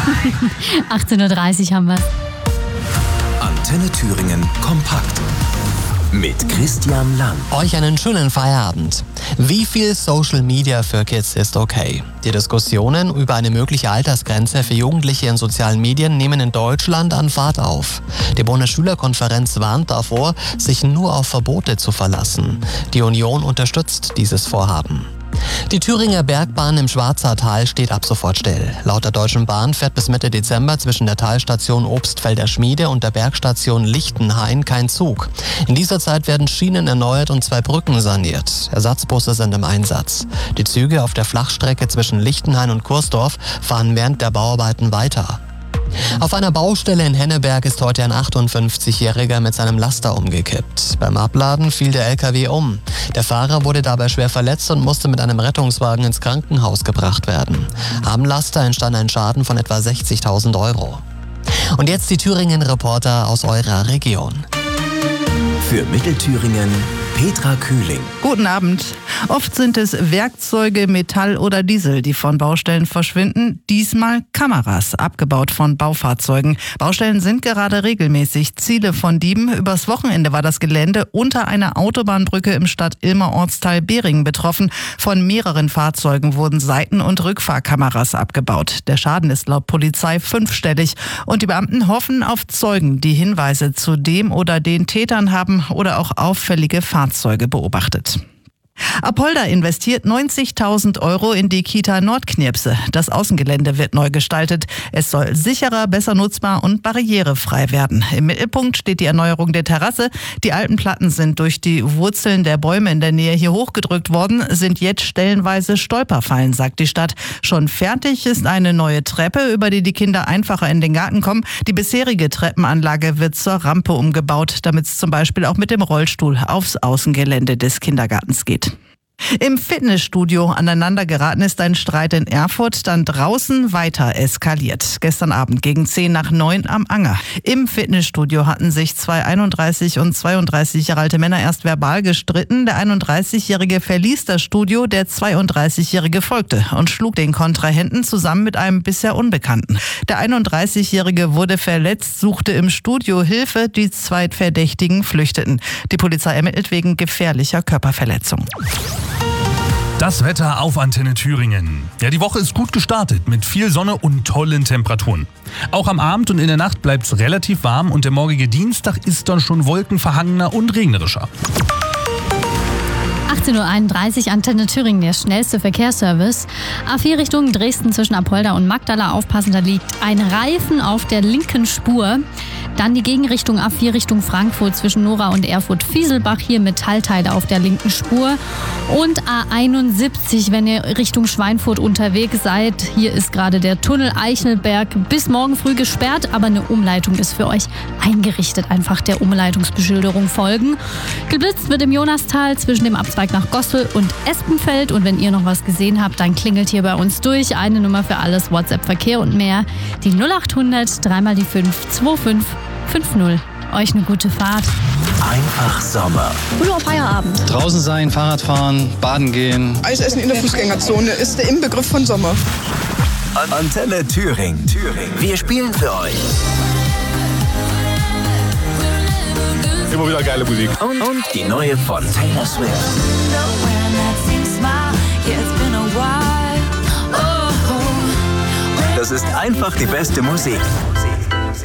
18.30 Uhr haben wir. Antenne Thüringen kompakt. Mit Christian Lang. Euch einen schönen Feierabend. Wie viel Social Media für Kids ist okay? Die Diskussionen über eine mögliche Altersgrenze für Jugendliche in sozialen Medien nehmen in Deutschland an Fahrt auf. Die Bundesschülerkonferenz warnt davor, sich nur auf Verbote zu verlassen. Die Union unterstützt dieses Vorhaben. Die Thüringer Bergbahn im Schwarzertal steht ab sofort still. Laut der Deutschen Bahn fährt bis Mitte Dezember zwischen der Talstation Obstfelder Schmiede und der Bergstation Lichtenhain kein Zug. In dieser Zeit werden Schienen erneuert und 2 Brücken saniert. Ersatzbusse sind im Einsatz. Die Züge auf der Flachstrecke zwischen Lichtenhain und Kursdorf fahren während der Bauarbeiten weiter. Auf einer Baustelle in Henneberg ist heute ein 58-Jähriger mit seinem Laster umgekippt. Beim Abladen fiel der LKW um. Der Fahrer wurde dabei schwer verletzt und musste mit einem Rettungswagen ins Krankenhaus gebracht werden. Am Laster entstand ein Schaden von etwa 60.000 Euro. Und jetzt die Thüringen-Reporter aus eurer Region. Für Mittelthüringen Petra Kühling. Guten Abend. Oft sind es Werkzeuge, Metall oder Diesel, die von Baustellen verschwinden. Diesmal Kameras, abgebaut von Baufahrzeugen. Baustellen sind gerade regelmäßig Ziele von Dieben. Übers Wochenende war das Gelände unter einer Autobahnbrücke im Stadt-Ilmer-Ortsteil Beringen betroffen. Von mehreren Fahrzeugen wurden Seiten- und Rückfahrkameras abgebaut. Der Schaden ist laut Polizei 5-stellig. Und die Beamten hoffen auf Zeugen, die Hinweise zu dem oder den Tätern haben oder auch auffällige Fahrzeuge beobachtet. Apolda investiert 90.000 Euro in die Kita Nordknirpse. Das Außengelände wird neu gestaltet. Es soll sicherer, besser nutzbar und barrierefrei werden. Im Mittelpunkt steht die Erneuerung der Terrasse. Die alten Platten sind durch die Wurzeln der Bäume in der Nähe hier hochgedrückt worden, sind jetzt stellenweise Stolperfallen, sagt die Stadt. Schon fertig ist eine neue Treppe, über die Kinder einfacher in den Garten kommen. Die bisherige Treppenanlage wird zur Rampe umgebaut, damit es zum Beispiel auch mit dem Rollstuhl aufs Außengelände des Kindergartens geht. Im Fitnessstudio aneinander geraten ist ein Streit in Erfurt, dann draußen weiter eskaliert. Gestern Abend gegen 8:50 am Anger. Im Fitnessstudio hatten sich 2 31 und 32 Jahre alte Männer erst verbal gestritten. Der 31-Jährige verließ das Studio, der 32-Jährige folgte und schlug den Kontrahenten zusammen mit einem bisher Unbekannten. Der 31-Jährige wurde verletzt, suchte im Studio Hilfe, die 2 Verdächtigen flüchteten. Die Polizei ermittelt wegen gefährlicher Körperverletzung. Das Wetter auf Antenne Thüringen. Ja, die Woche ist gut gestartet mit viel Sonne und tollen Temperaturen. Auch am Abend und in der Nacht bleibt es relativ warm und der morgige Dienstag ist dann schon wolkenverhangener und regnerischer. 18.31 Uhr, Antenne Thüringen, der schnellste Verkehrsservice. A4 Richtung Dresden zwischen Apolda und Magdala. Aufpassen, da liegt ein Reifen auf der linken Spur. Dann die Gegenrichtung A4 Richtung Frankfurt zwischen Nora und Erfurt-Fieselbach. Hier Metallteile auf der linken Spur. Und A71, wenn ihr Richtung Schweinfurt unterwegs seid. Hier ist gerade der Tunnel Eichelberg bis morgen früh gesperrt, aber eine Umleitung ist für euch eingerichtet. Einfach der Umleitungsbeschilderung folgen. Geblitzt wird im Jonastal zwischen dem Abzweig nach Gossel und Espenfeld. Und wenn ihr noch was gesehen habt, dann klingelt hier bei uns durch. Eine Nummer für alles, WhatsApp, Verkehr und mehr. Die 0800 3 mal die 5 25 50. Euch eine gute Fahrt. Einfach Sommer. Früher Feierabend. Draußen sein, Fahrrad fahren, baden gehen. Eis essen in der Fußgängerzone ist der Inbegriff von Sommer. Antenne Thüringen. Wir spielen für euch. Immer wieder geile Musik. Und die neue von Taylor Swift. Das ist einfach die beste Musik.